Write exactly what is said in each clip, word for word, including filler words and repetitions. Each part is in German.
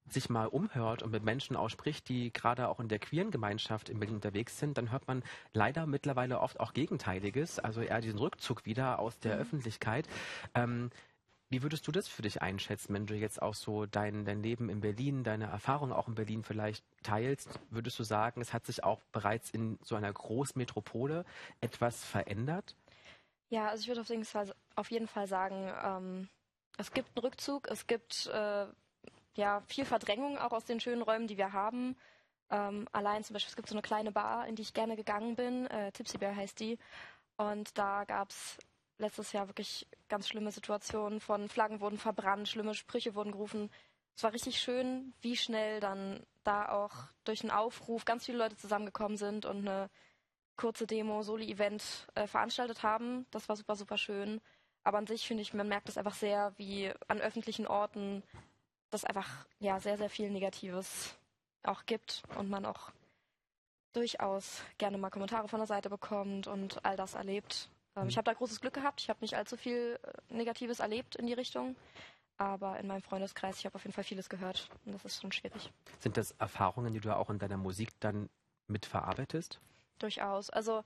sich mal umhört und mit Menschen ausspricht, die gerade auch in der queeren Gemeinschaft in Berlin unterwegs sind, dann hört man leider mittlerweile oft auch Gegenteiliges, also eher diesen Rückzug wieder aus der Mhm. Öffentlichkeit. Ähm, wie würdest du das für dich einschätzen, wenn du jetzt auch so dein, dein Leben in Berlin, deine Erfahrung auch in Berlin vielleicht teilst? Würdest du sagen, es hat sich auch bereits in so einer Großmetropole etwas verändert? Ja, also ich würde auf jeden Fall, auf jeden Fall sagen, ähm, es gibt einen Rückzug, es gibt äh, ja viel Verdrängung auch aus den schönen Räumen, die wir haben. Ähm, allein zum Beispiel, es gibt so eine kleine Bar, in die ich gerne gegangen bin, äh, Tipsy Bear heißt die. Und da gab es letztes Jahr wirklich ganz schlimme Situationen von Flaggen wurden verbrannt, schlimme Sprüche wurden gerufen. Es war richtig schön, wie schnell dann da auch durch einen Aufruf ganz viele Leute zusammengekommen sind und eine kurze Demo, Soli-Event äh, veranstaltet haben. Das war super, super schön. Aber an sich finde ich, man merkt es einfach sehr, wie an öffentlichen Orten das einfach ja sehr, sehr viel Negatives auch gibt und man auch durchaus gerne mal Kommentare von der Seite bekommt und all das erlebt. Ähm, Mhm. Ich habe da großes Glück gehabt. Ich habe nicht allzu viel äh, Negatives erlebt in die Richtung. Aber in meinem Freundeskreis, ich habe auf jeden Fall vieles gehört. Und das ist schon schwierig. Sind das Erfahrungen, die du auch in deiner Musik dann mitverarbeitest? Durchaus. Also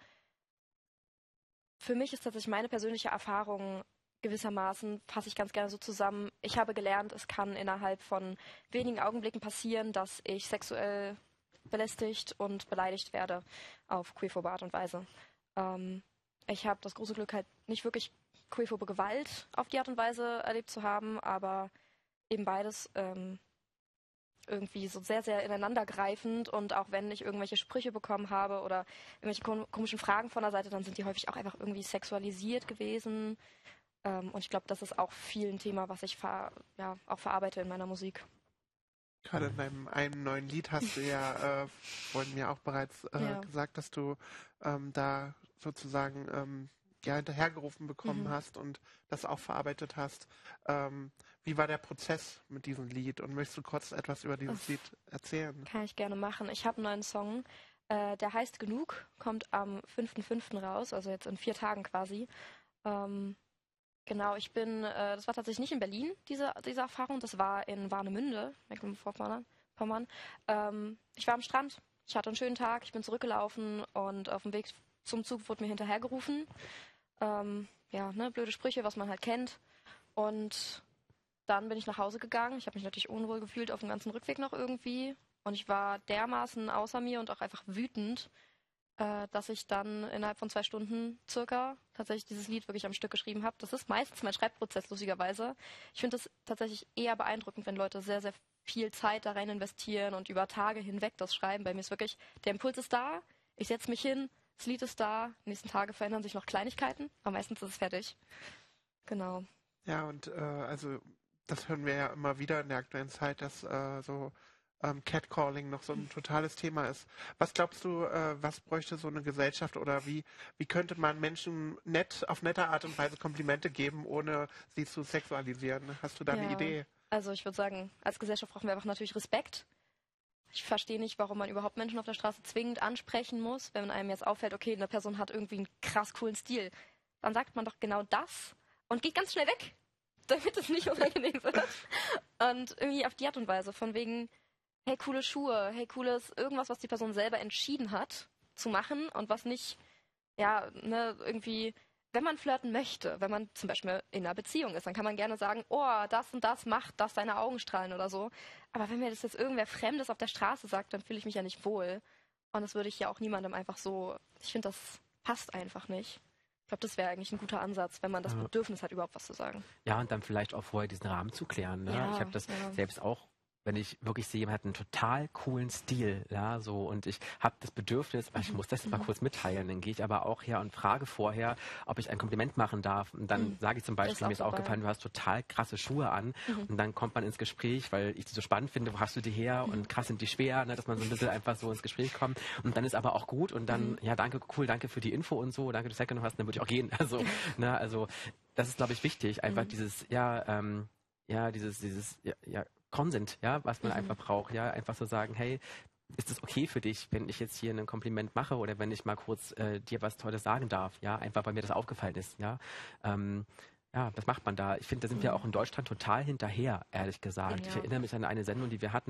für mich ist tatsächlich meine persönliche Erfahrung gewissermaßen, fasse ich ganz gerne so zusammen. Ich habe gelernt, es kann innerhalb von wenigen Augenblicken passieren, dass ich sexuell belästigt und beleidigt werde auf queerphobe Art und Weise. Ähm, ich habe das große Glück, halt nicht wirklich queerphobe Gewalt auf die Art und Weise erlebt zu haben, aber eben beides ähm, irgendwie so sehr, sehr ineinandergreifend. Und auch wenn ich irgendwelche Sprüche bekommen habe oder irgendwelche kom komischen Fragen von der Seite, dann sind die häufig auch einfach irgendwie sexualisiert gewesen. Ähm, und ich glaube, das ist auch viel ein Thema, was ich ver ja, auch verarbeite in meiner Musik. Gerade in deinem einen neuen Lied hast du ja äh, vorhin mir auch bereits äh, Ja. gesagt, dass du ähm, da sozusagen ähm, ja, hinterhergerufen bekommen Mhm. hast und das auch verarbeitet hast. Ähm, wie war der Prozess mit diesem Lied und möchtest du kurz etwas über dieses Uff. Lied erzählen? Kann ich gerne machen. Ich habe einen neuen Song, äh, der heißt Genug, kommt am fünften fünften raus, also jetzt in vier Tagen quasi. Ähm, genau, ich bin, äh, das war tatsächlich nicht in Berlin, diese, diese Erfahrung, das war in Warnemünde, Mecklenburg-Vorpommern. Pommern. Ähm, ich war am Strand, ich hatte einen schönen Tag, ich bin zurückgelaufen und auf dem Weg zum Zug wurde mir hinterhergerufen. Ähm, ja, ne, blöde Sprüche, was man halt kennt. Und dann bin ich nach Hause gegangen. Ich habe mich natürlich unwohl gefühlt auf dem ganzen Rückweg noch irgendwie. Und ich war dermaßen außer mir und auch einfach wütend, äh, dass ich dann innerhalb von zwei Stunden circa tatsächlich dieses Lied wirklich am Stück geschrieben habe. Das ist meistens mein Schreibprozess, lustigerweise. Ich finde es tatsächlich eher beeindruckend, wenn Leute sehr, sehr viel Zeit da rein investieren und über Tage hinweg das schreiben. Bei mir ist wirklich, der Impuls ist da, ich setze mich hin, das Lied ist da, die nächsten Tage verändern sich noch Kleinigkeiten, aber meistens ist es fertig. Genau. Ja, und äh, also das hören wir ja immer wieder in der aktuellen Zeit, dass äh, so ähm, Catcalling noch so ein totales Thema ist. Was glaubst du, äh, was bräuchte so eine Gesellschaft oder wie, wie könnte man Menschen nett, auf nette Art und Weise Komplimente geben, ohne sie zu sexualisieren? Hast du da eine Ja. Idee? Also ich würde sagen, als Gesellschaft brauchen wir einfach natürlich Respekt. Ich verstehe nicht, warum man überhaupt Menschen auf der Straße zwingend ansprechen muss, wenn einem jetzt auffällt, okay, eine Person hat irgendwie einen krass coolen Stil. Dann sagt man doch genau das und geht ganz schnell weg, damit es nicht unangenehm wird. Und irgendwie auf die Art und Weise, von wegen, hey, coole Schuhe, hey, cooles, irgendwas, was die Person selber entschieden hat zu machen und was nicht, ja, ne, irgendwie, wenn man flirten möchte, wenn man zum Beispiel in einer Beziehung ist, dann kann man gerne sagen, oh, das und das macht, dass deine Augen strahlen oder so. Aber wenn mir das jetzt irgendwer Fremdes auf der Straße sagt, dann fühle ich mich ja nicht wohl. Und das würde ich ja auch niemandem einfach so, ich finde, das passt einfach nicht. Ich glaube, das wäre eigentlich ein guter Ansatz, wenn man das Ja. Bedürfnis hat, überhaupt was zu sagen. Ja, und dann vielleicht auch vorher diesen Rahmen zu klären. Ne? Ja, Ich habe das ja. selbst auch, wenn ich wirklich sehe, jemand hat einen total coolen Stil, ja, so, und ich habe das Bedürfnis, ach, ich muss das jetzt mal Mhm. kurz mitteilen, dann gehe ich aber auch her und frage vorher, ob ich ein Kompliment machen darf, und dann Mhm. sage ich zum Das ist Beispiel, auch mir ist dabei. aufgefallen, du hast total krasse Schuhe an, Mhm. und dann kommt man ins Gespräch, weil ich die so spannend finde, wo hast du die her, und krass sind die schwer, ne, dass man so ein bisschen einfach so ins Gespräch kommt, und dann ist aber auch gut, und dann, Mhm. ja, danke, cool, danke für die Info und so, danke, dass du es weggenommen hast, dann würde ich auch gehen, also, ne, also, das ist, glaube ich, wichtig, einfach Mhm. dieses, ja, ähm, ja, dieses, dieses, ja, ja, Consent, ja, was man Mhm. einfach braucht, ja, einfach so sagen, hey, ist es okay für dich, wenn ich jetzt hier ein Kompliment mache oder wenn ich mal kurz äh, dir was Tolles sagen darf, ja, einfach weil mir das aufgefallen ist, ja, ähm, ja, was macht man da? Ich finde, da sind wir Mhm. auch in Deutschland total hinterher, ehrlich gesagt. Ich Ja. erinnere mich an eine Sendung, die wir hatten,